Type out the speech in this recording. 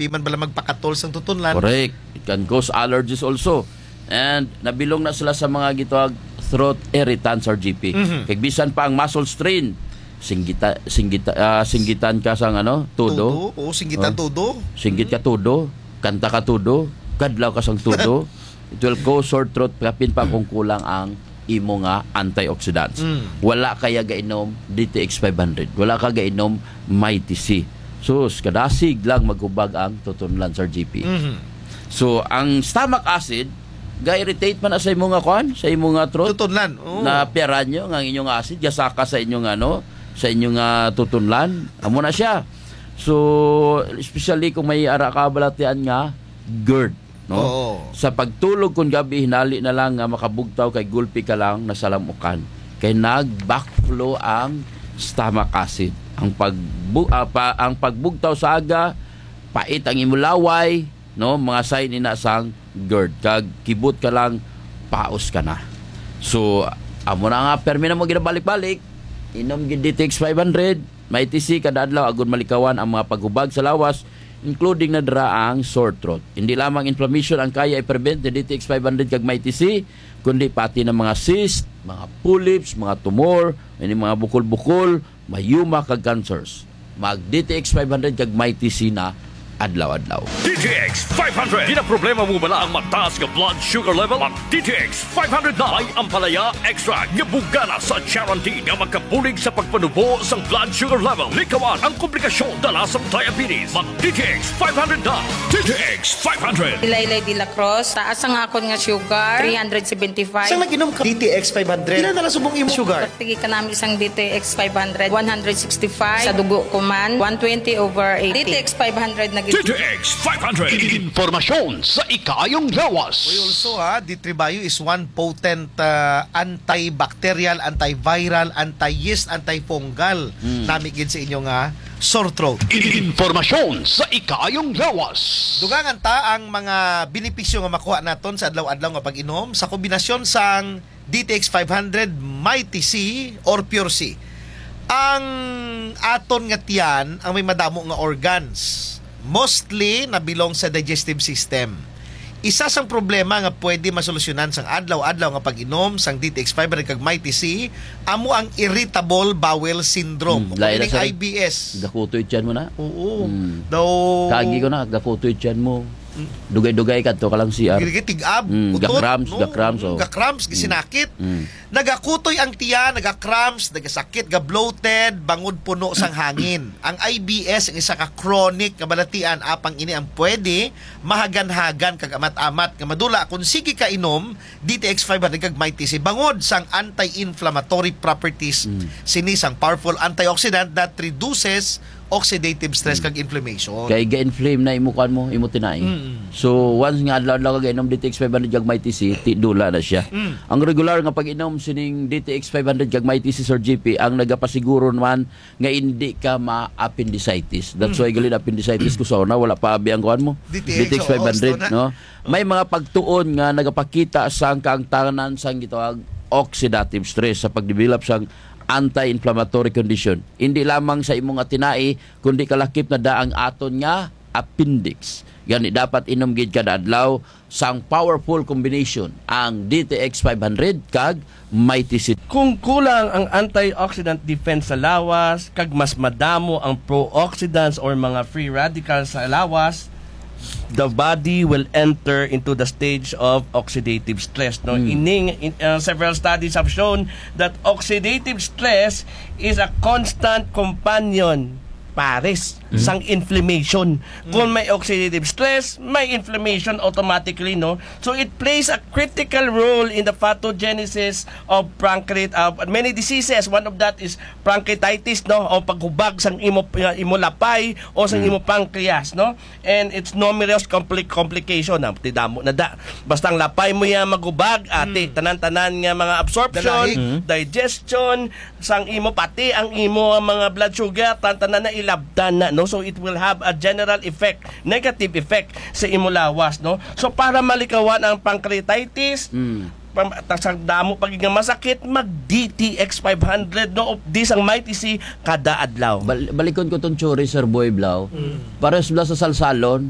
abi man bala magpakatol sang tutunlan. Correct. It can cause allergies also. And nabilong na sila sa mga gitawag throat irritants or GP. Kay bisan pa ang muscle strain, singgitan ka sang tudo. Oo, singgitan tudo. Singgit ka tudo, kanta ka tudo, kadlaw ka sang tudo. It will cause sore throat kapin pa kung kulang ang imo nga antioxidants. Wala kaya gainom DTX 500. Wala ka gainom Mighty C. Sus, kadasig lang maghubag ang tutunlan sa GP. So, ang stomach acid ga-irritate man sa imo nga kwan, sa imo nga throat. Tutunlan. Na pera nyo nga inyong acid, gasaka sa inyong sa inyong tutunlan. Amo na siya. So, especially kung may ara ka balatian nga GERD, no? Sa pagtulog kung gabi hinali na lang nga makabugtaw kay gulpi ka lang na salamukan. Kay nag-backflow ang stomach acid. Ang pagbugtaw sa aga, pait ang imulaway, no? Mga sign ina sang GERD. Kag kibot ka lang, paos ka na. So, amo na nga, permi na mo ginabalik-balik, inom gid DTX 500, Mighty C kada adlaw agud malikawan ang mga paghubag sa lawas, including na dira ang sore throat. Hindi lamang inflammation ang kaya i-prevent ni DTX 500 kag Mighty C, kundi pati ng mga cyst, mga polyps, mga tumor, mga bukol-bukol, mayuma kag cancers. Mag DTX 500 kag Mighty C na adlaw-adlaw. DTX 500. Di na problema mo bala ang mataas ka blood sugar level? Ang DTX 500 na ay ang palaya extra nga bugana sa guarantee nga magkapulig sa pagpanubo sa blood sugar level. Likawan ang komplikasyon dala sa diabetes. Mag DTX 500 na. DTX 500. Laylay de la Cruz, taas ang akon nga sugar, 375. Saan nag-inom ka DTX 500? Di na nalasubong imo sugar. Pagtigi ka namin isang DTX 500, 165. Sa dugo ko man, 120/80. DTX 500 na DTX 500. Informasyon sa ikayong lawas. We also Ditribayo is one potent antibacterial, antiviral, anti-yeast, antifungal. Namigid sa inyong sore throat. Informasyon sa ikayong lawas. Dugangan ta ang mga benepisyo nga makuha naton sa adlaw-adlaw nga pag-inom sa kombinasyon sang DTX 500, Mighty C or Pure C. Ang aton nga tiyan ang may madamo nga organs. Mostly nabilong sa digestive system. Isa sang problema nga pwede masolusyonan sang adlaw-adlaw nga pag-inom sang DTX 500 kag Mighty C amo ang irritable bowel syndrome o IBS. Gakutoy tiyan mo na? Oo. Daw kagi ko na gakutoy tiyan mo. Dugay-dugay kadto ka lang CR. Tigab, gakrams, gisinakit. Nagakutoy ang tiyan, nagakramps, nagasakit, gabloated, bangod puno sang hangin. Ang IBS ang isa ka chronic nga balatian apang ini ang pwede mahagan-hagan kag amat-amat nga madula kung sige ka inom DTX 500 kag Mighty C bangod sang anti-inflammatory properties sini sang powerful antioxidant that reduces oxidative stress kag inflammation. Kay ga-inflame na imukan mo, imo tinai. So once nga adlaw-adlaw ka inom DTX 500 kag Mighty C, dula na siya. Ang regular nga pag-inom sining DTX 500 kag Mighty C or GP ang nagapasiguro naman nga hindi ka ma-appendicitis. That's why galing appendicitis ko sa una wala pa abi ang kuan mo. DTX 500, no? May mga pagtuon nga nagapakita sa kaangtanan sang gitawag oxidative stress sa pagdevelop sang anti-inflammatory condition. Hindi lamang sa imong tinai, kundi kalakip na daang aton nga appendix. Gani dapat inom gid kada adlaw sang powerful combination ang DTX 500 kag Mighty C. Kung kulang ang antioxidant defense sa lawas, kag mas madamo ang pro-oxidants or mga free radicals sa lawas, the body will enter into the stage of oxidative stress. No, several studies have shown that oxidative stress is a constant companion pares sang inflammation. Kung may oxidative stress, may inflammation automatically, no? So it plays a critical role in the pathogenesis of many diseases. One of that is pancreatitis, no? O paghubag sang imolapay o sang imo pancreas, no? And it's numerous complication na tidamo na da. Basta ang lapay mo ya maghubag, tanan-tanan nga mga absorption, digestion, sang imo pati ang imo mga blood sugar, tanan na ilabdan na, no? So it will have a general effect, negative effect sa imulawas, no? So para malikawan ang pancreatitis, sa damo pagiging masakit, mag DTX 500, no? This ang Mighty C kada adlaw. Balikon ko tong chori Sir Boy Blau. Pares bla sa salsalon,